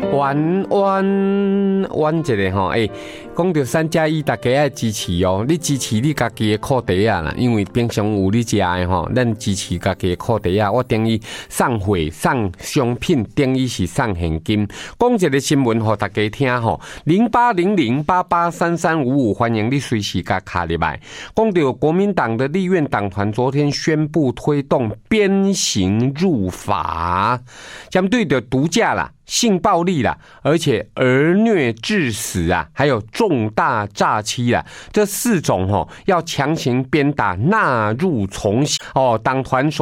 弯一个吼，讲到3+1，大家要支持哦。你支持你家己的裤袋啊啦，因为平常有你食的吼，咱支持家己的裤袋啊。我等于送货、送商品，等于是送现金。讲一个新闻，互大家听吼，0800883355，欢迎你随时甲卡入来。讲到国民党的立院党团昨天宣布推动鞭刑入法，针对的毒驾啦、性暴力啦，而且儿虐致死啊，还有重大诈欺啊，这4种要强行鞭打纳入从刑党团所